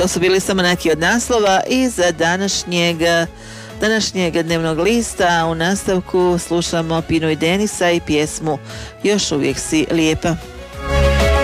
To su bili samo neki od naslova iz današnjeg dnevnog lista. U nastavku slušamo Pinu i Denisa i pjesmu Još uvijek si lijepa.